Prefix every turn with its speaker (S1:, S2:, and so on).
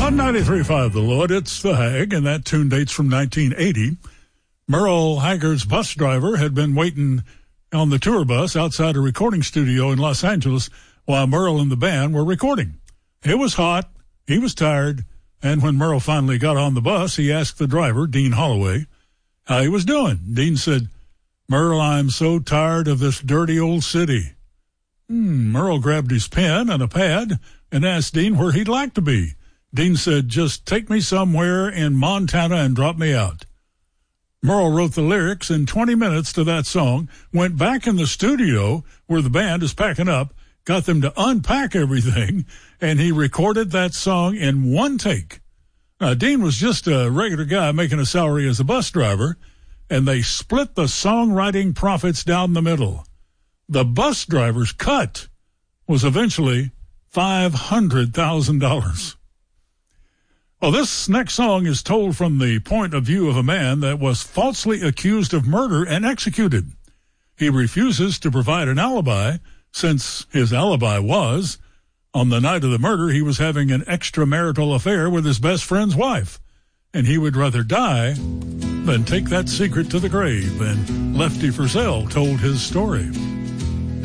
S1: On 93.5 The Lord, it's The Hag, and that tune dates from 1980. Merle Haggard's bus driver had been waiting on the tour bus outside a recording studio in Los Angeles while Merle and the band were recording. It was hot, he was tired, and when Merle finally got on the bus, he asked the driver, Dean Holloway, how he was doing. Dean said, "Merle, I'm so tired of this dirty old city." Merle grabbed his pen and a pad and asked Dean where he'd like to be. Dean said, "Just take me somewhere in Montana and drop me out." Merle wrote the lyrics in 20 minutes to that song, went back in the studio where the band is packing up, got them to unpack everything, and he recorded that song in one take. Now, Dean was just a regular guy making a salary as a bus driver, and they split the songwriting profits down the middle. The bus driver's cut was eventually $500,000. Well, this next song is told from the point of view of a man that was falsely accused of murder and executed. He refuses to provide an alibi, since his alibi was, on the night of the murder, he was having an extramarital affair with his best friend's wife, and he would rather die than take that secret to the grave. And Lefty Frizzell told his story.